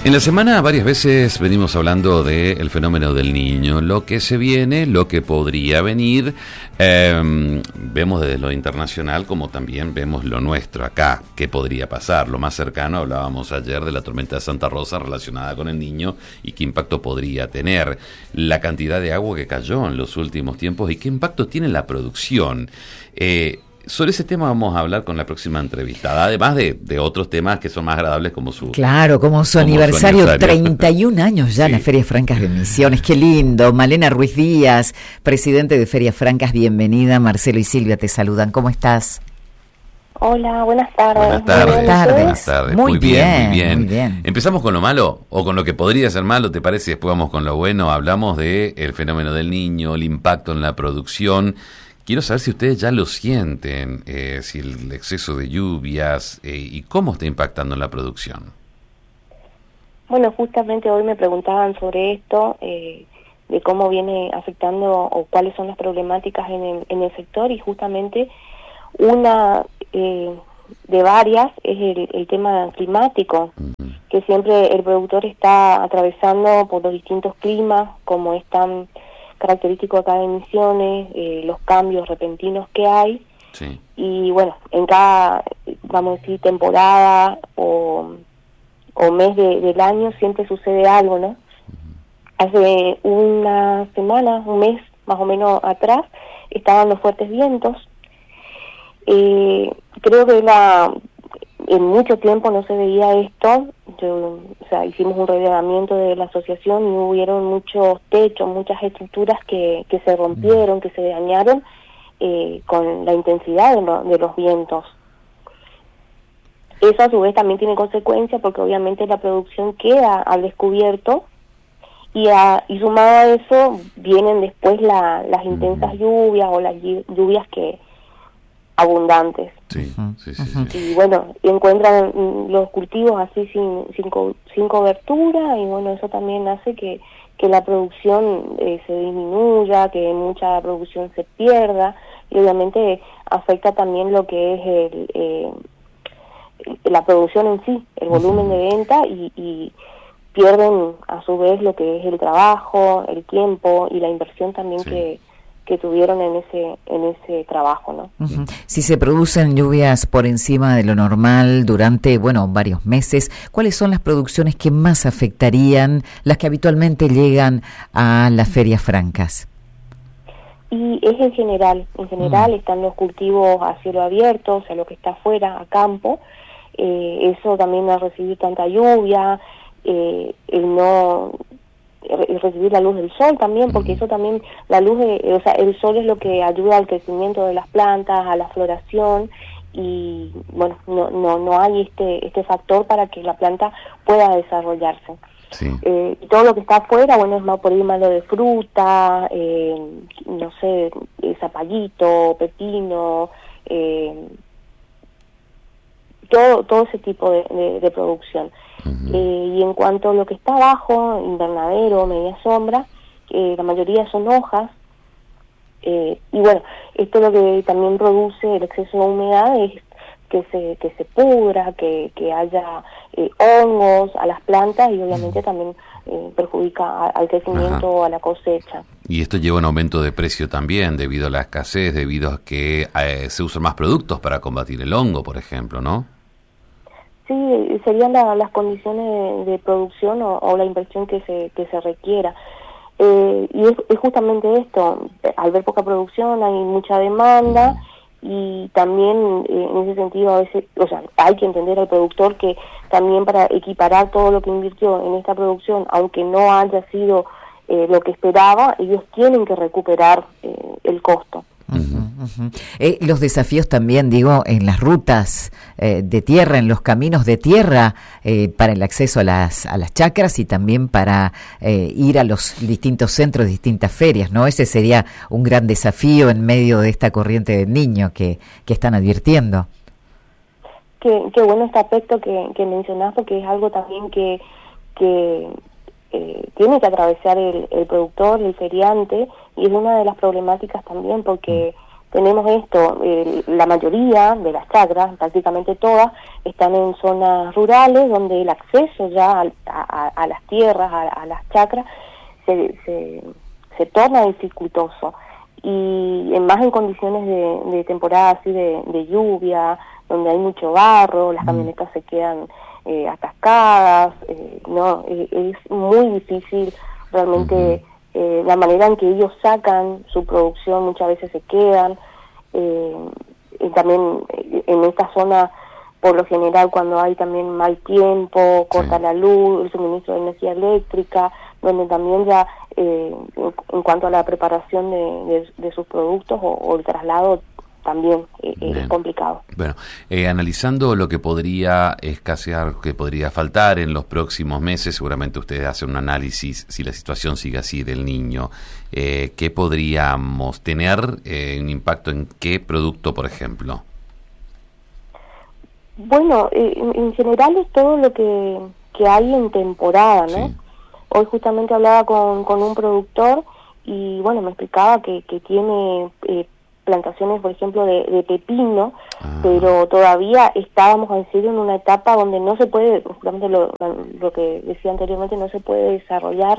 En la semana varias veces venimos hablando del fenómeno del niño, lo que se viene, lo que podría venir. Vemos desde lo internacional como también vemos lo nuestro acá, qué podría pasar. Lo más cercano, hablábamos ayer de la tormenta de Santa Rosa relacionada con el niño y qué impacto podría tener, la cantidad de agua que cayó en los últimos tiempos y qué impacto tiene la producción. Sobre ese tema vamos a hablar con la próxima entrevistada, además de otros temas que son más agradables como su... Claro, como su aniversario, 31 años ya en las Ferias Francas de Misiones, qué lindo. Malena Ruiz Díaz, presidente de Ferias Francas, bienvenida. Marcelo y Silvia te saludan, ¿cómo estás? Hola, buenas tardes. Buenas tardes. Buenas tardes. Muy bien. Empezamos con lo malo, o con lo que podría ser malo, ¿te parece? Y después vamos con lo bueno. Hablamos del fenómeno del niño, el impacto en la producción. Quiero saber si ustedes ya lo sienten, si el exceso de lluvias y cómo está impactando en la producción. Bueno, justamente hoy me preguntaban sobre esto, de cómo viene afectando o cuáles son las problemáticas en el sector, y justamente una de varias es el tema climático, que siempre el productor está atravesando por los distintos climas, como es tan característico acá de Misiones, los cambios repentinos que hay. Sí. Y bueno, en cada, vamos a decir, temporada o mes del año siempre sucede algo, ¿no? Hace una semana, un mes más o menos atrás, estaban los fuertes vientos. Creo que en mucho tiempo no se veía esto. Hicimos un relevamiento de la asociación y hubieron muchos techos, muchas estructuras que se rompieron, que se dañaron con la intensidad de los vientos. Eso a su vez también tiene consecuencias porque obviamente la producción queda al descubierto y sumado a eso vienen después las intensas lluvias o las lluvias abundantes. Sí. Y bueno, encuentran los cultivos así sin cobertura, y bueno, eso también hace que la producción se disminuya, que mucha producción se pierda, y obviamente afecta también lo que es la producción en sí, el volumen de venta, y pierden a su vez lo que es el trabajo, el tiempo y la inversión también que tuvieron en ese trabajo, ¿no? Uh-huh. Si se producen lluvias por encima de lo normal durante, varios meses, ¿cuáles son las producciones que más afectarían, las que habitualmente llegan a las ferias francas? Y es en general están los cultivos a cielo abierto, o sea, lo que está afuera, a campo, eso también al recibir tanta lluvia, recibir la luz del sol también, porque eso también, la luz el sol es lo que ayuda al crecimiento de las plantas, a la floración, y bueno, no hay este factor para que la planta pueda desarrollarse. Sí. Y todo lo que está afuera, es más por ahí malo de fruta, zapallito, pepino, todo ese tipo de producción. Uh-huh. Y en cuanto a lo que está abajo, invernadero, media sombra, la mayoría son hojas, y bueno, esto lo que también produce el exceso de humedad es que se pudra, que haya hongos a las plantas, y obviamente también perjudica al crecimiento, Ajá. a la cosecha. Y esto lleva a un aumento de precio también debido a la escasez, debido a que se usan más productos para combatir el hongo, por ejemplo, ¿no? Sí, serían las condiciones de producción o la inversión que se requiera. Y es justamente esto, al ver poca producción hay mucha demanda, y también en ese sentido a veces, hay que entender al productor que también para equiparar todo lo que invirtió en esta producción, aunque no haya sido lo que esperaba, ellos tienen que recuperar el costo. Uh-huh. Los desafíos también, en las rutas de tierra, en los caminos de tierra, para el acceso a las chacras y también para ir a los distintos centros, distintas ferias, ¿no? Ese sería un gran desafío en medio de esta corriente del niño que están advirtiendo. Qué bueno este aspecto que mencionás, porque es algo también que tiene que atravesar el productor, el feriante, y es una de las problemáticas también, porque tenemos esto, la mayoría de las chacras, prácticamente todas, están en zonas rurales donde el acceso ya a las tierras, a las chacras, se torna dificultoso. Y más en condiciones de temporada así de lluvia, donde hay mucho barro, las camionetas se quedan atascadas, no, es muy difícil realmente. La manera en que ellos sacan su producción, muchas veces se quedan, y también en esta zona, por lo general, cuando hay también mal tiempo, corta la luz, el suministro de energía eléctrica, donde también ya, en cuanto a la preparación de sus productos o el traslado, también es complicado. Bueno, analizando lo que podría escasear, que podría faltar en los próximos meses, seguramente ustedes hacen un análisis, si la situación sigue así del niño, ¿qué podríamos tener un impacto en qué producto, por ejemplo? Bueno, en general es todo lo que hay en temporada, ¿no? Sí. Hoy justamente hablaba con un productor y, bueno, me explicaba que tiene plantaciones, por ejemplo, de pepino, pero todavía estábamos, a decir, en una etapa donde no se puede, justamente lo que decía anteriormente, no se puede desarrollar,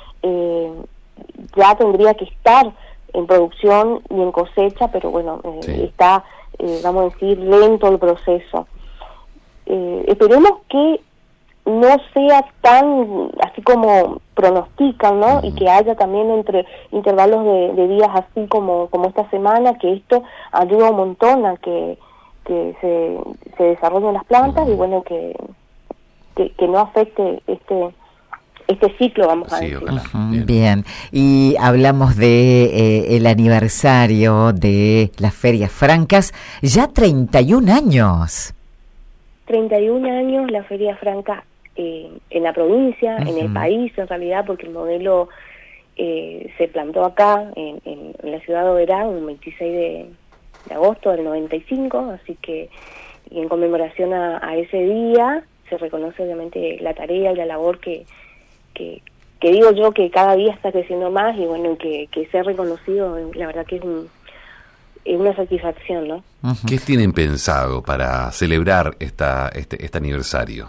ya tendría que estar en producción y en cosecha, pero bueno, está, vamos a decir, lento el proceso. Esperemos que no sea tan así como pronostican, ¿no? Y que haya también entre intervalos de días así como esta semana, que esto ayuda un montón a que se desarrollen las plantas y bueno, que no afecte este ciclo, vamos a decir. Bien, y hablamos de el aniversario de las Ferias Francas, ya 31 años. 31 años la Feria Franca en la provincia, en el país en realidad, porque el modelo se plantó acá en la ciudad de Oberá un 26 de agosto del 95, así que y en conmemoración a ese día se reconoce obviamente la tarea y la labor que digo yo que cada día está creciendo más y bueno, que sea reconocido, la verdad que es una satisfacción, ¿no? ¿Qué tienen pensado para celebrar este aniversario?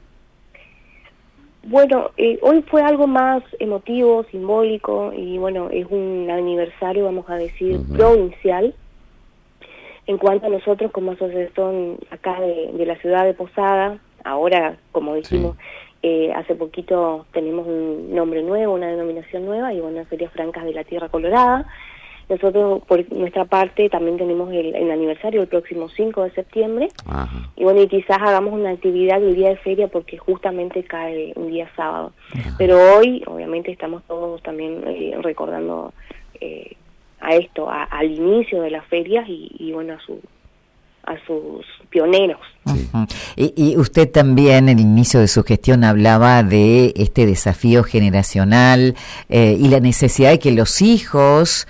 Bueno, hoy fue algo más emotivo, simbólico y bueno, es un aniversario, vamos a decir, provincial. En cuanto a nosotros como asociación acá de la ciudad de Posada, ahora, como dijimos, hace poquito tenemos un nombre nuevo, una denominación nueva y bueno, Ferias Francas de la Tierra Colorada. Nosotros, por nuestra parte, también tenemos el aniversario el próximo 5 de septiembre. Ajá. Y bueno, y quizás hagamos una actividad el día de feria porque justamente cae un día sábado. Ajá. Pero hoy, obviamente, estamos todos también recordando a esto, al inicio de las ferias y bueno, a sus pioneros. Sí. Y usted también en el inicio de su gestión hablaba de este desafío generacional y la necesidad de que los hijos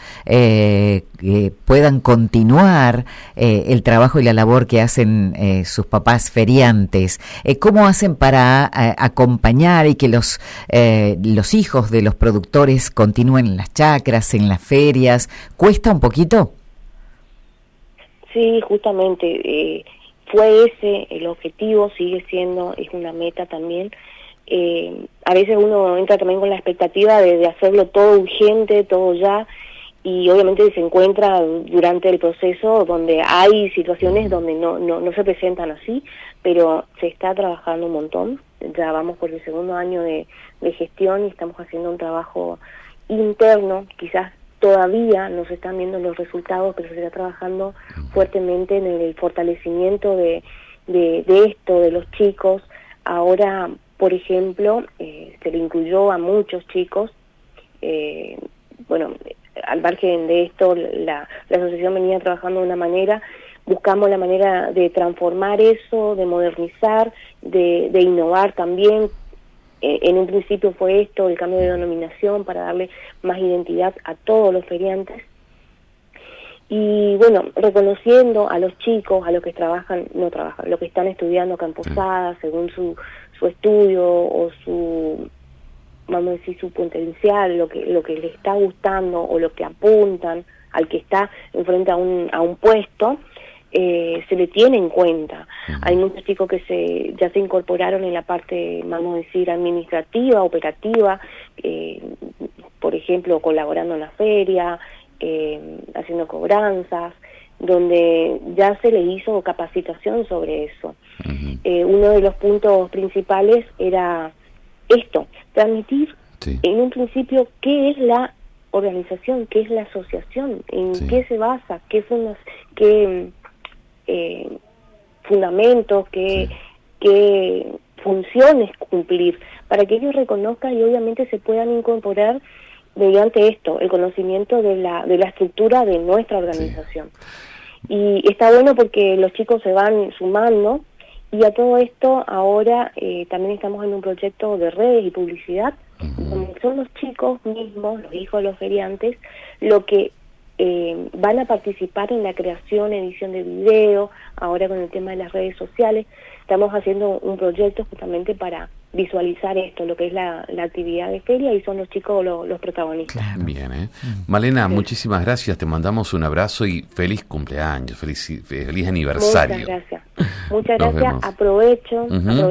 puedan continuar el trabajo y la labor que hacen sus papás feriantes. ¿Cómo hacen para acompañar y que los hijos de los productores continúen en las chacras, en las ferias? ¿Cuesta un poquito? Sí, justamente fue ese el objetivo, sigue siendo, es una meta también. A veces uno entra también con la expectativa de hacerlo todo urgente, todo ya, y obviamente se encuentra durante el proceso donde hay situaciones donde no se presentan así, pero se está trabajando un montón. Ya vamos por el segundo año de gestión y estamos haciendo un trabajo interno, quizás todavía no se están viendo los resultados, pero se está trabajando fuertemente en el fortalecimiento de esto, de los chicos. Ahora, por ejemplo, se le incluyó a muchos chicos, bueno, al margen de esto, la asociación venía trabajando de una manera, buscamos la manera de transformar eso, de modernizar, de innovar también. En un principio fue esto, el cambio de denominación para darle más identidad a todos los feriantes. Y bueno, reconociendo a los chicos, a los que los que están estudiando acá en Posada, según su estudio o su, vamos a decir, su potencial, lo que les está gustando o lo que apuntan al que está enfrente a un puesto, se le tiene en cuenta. Hay muchos chicos que ya se incorporaron en la parte, vamos a decir, administrativa, operativa, por ejemplo, colaborando en la feria, haciendo cobranzas, donde ya se le hizo capacitación sobre eso. Uno de los puntos principales era esto, transmitir en un principio qué es la organización, qué es la asociación, en qué se basa, qué fundamentos, qué funciones cumplir, para que ellos reconozcan y obviamente se puedan incorporar mediante esto, el conocimiento de la estructura de nuestra organización. Y está bueno porque los chicos se van sumando, y a todo esto ahora también estamos en un proyecto de redes y publicidad, donde son los chicos mismos, los hijos de los feriantes, lo que van a participar en la creación, edición de video. Ahora con el tema de las redes sociales estamos haciendo un proyecto justamente para visualizar esto, lo que es la actividad de feria, y son los chicos los protagonistas. Claro. Bien, Malena, muchísimas gracias, te mandamos un abrazo y feliz cumpleaños, feliz aniversario. Muchas gracias. Aprovecho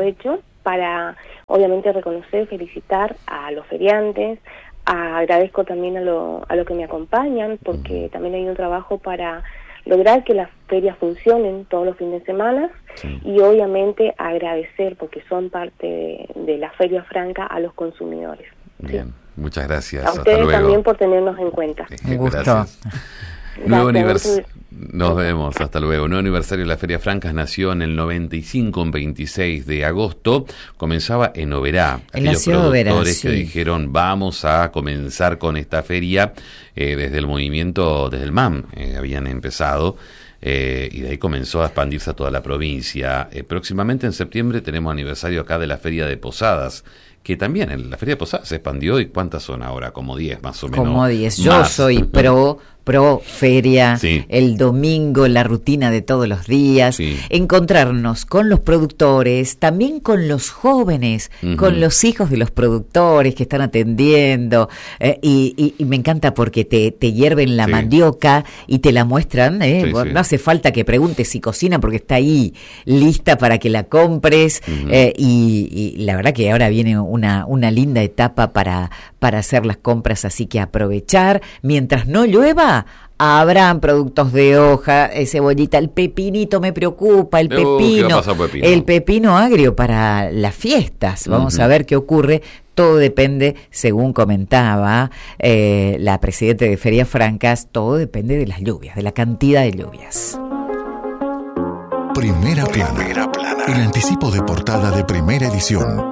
para obviamente reconocer, felicitar a los feriantes. Agradezco también a lo que me acompañan, porque también hay un trabajo para lograr que las ferias funcionen todos los fines de semana, y obviamente agradecer, porque son parte de la Feria Franca, a los consumidores. Bien, muchas gracias. A ustedes también por tenernos en cuenta. Gracias. Nuevo aniversario. Nos vemos, hasta luego. Nuevo aniversario de la Feria Franca nació en el 95, un 26 de agosto. Comenzaba en Oberá. Aquellos productores que dijeron, vamos a comenzar con esta feria, desde el movimiento, desde el MAM, habían empezado. Y de ahí comenzó a expandirse a toda la provincia. Próximamente en septiembre tenemos aniversario acá de la Feria de Posadas, que también en la Feria de Posadas se expandió. ¿Y cuántas son ahora? Como 10 más o menos. Como 10. Yo soy pro feria, el domingo, la rutina de todos los días, encontrarnos con los productores, también con los jóvenes, con los hijos de los productores que están atendiendo, y me encanta porque te hierven la mandioca y te la muestran, no hace falta que preguntes si cocina, porque está ahí lista para que la compres, y la verdad que ahora viene una linda etapa para hacer las compras, así que aprovechar. Mientras no llueva, habrán productos de hoja, cebollita, el pepinito me preocupa, el pepino agrio para las fiestas. Vamos a ver qué ocurre. Todo depende, según comentaba la presidenta de Ferias Francas, todo depende de las lluvias, de la cantidad de lluvias. Primera plana. El anticipo de portada de Primera Edición.